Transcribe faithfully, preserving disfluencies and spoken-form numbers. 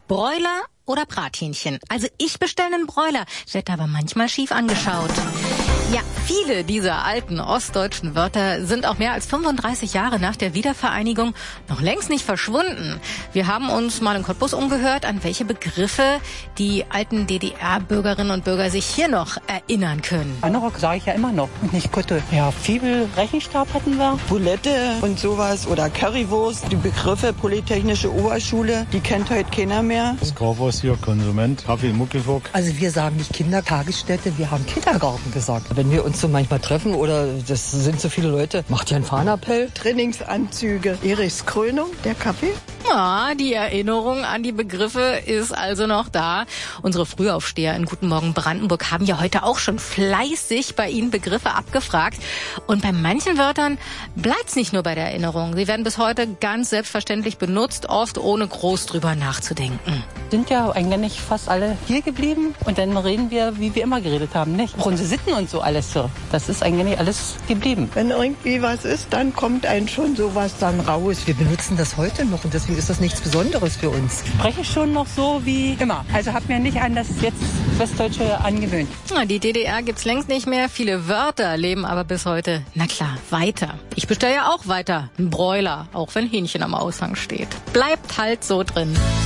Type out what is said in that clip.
Broiler oder Brathähnchen? Also ich bestelle einen Broiler, werde aber manchmal schief angeschaut. Ja, viele dieser alten ostdeutschen Wörter sind auch mehr als fünfunddreißig Jahre nach der Wiedervereinigung noch längst nicht verschwunden. Wir haben uns mal in Cottbus umgehört, an welche Begriffe die alten D D R-Bürgerinnen und Bürger sich hier noch erinnern können. Anorak sage ich ja immer noch und nicht Kutte. Ja, Fibel, Rechenstab hatten wir. Bulette und sowas oder Currywurst. Die Begriffe Polytechnische Oberschule, die kennt heute keiner mehr. Das Kaufhaus hier, Konsument, Kaffee, Muckelfuck. Also wir sagen nicht Kindertagesstätte, wir haben Kindergarten gesagt. Wenn wir uns so manchmal treffen oder das sind so viele Leute, macht ja einen Fahnenappell. Trainingsanzüge, Erichs Krönung, der Kaffee. Ja, die Erinnerung an die Begriffe ist also noch da. Unsere Frühaufsteher in Guten Morgen Brandenburg haben ja heute auch schon fleißig bei Ihnen Begriffe abgefragt. Und bei manchen Wörtern bleibt's nicht nur bei der Erinnerung. Sie werden bis heute ganz selbstverständlich benutzt, oft ohne groß drüber nachzudenken. Sind ja eigentlich fast alle hier geblieben und dann reden wir, wie wir immer geredet haben, nicht? Auch unsere Sitten und so alles so. Das ist eigentlich alles geblieben. Wenn irgendwie was ist, dann kommt einem schon sowas dann raus. Wir benutzen das heute noch und deswegen ist das nichts Besonderes für uns. Ich spreche schon noch so wie immer. Also habe mir nicht an das jetzt Westdeutsche angewöhnt. Ja, die D D R gibt's längst nicht mehr. Viele Wörter leben aber bis heute, na klar, weiter. Ich bestelle ja auch weiter einen Broiler, auch wenn Hähnchen am Aushang steht. Bleibt halt so drin.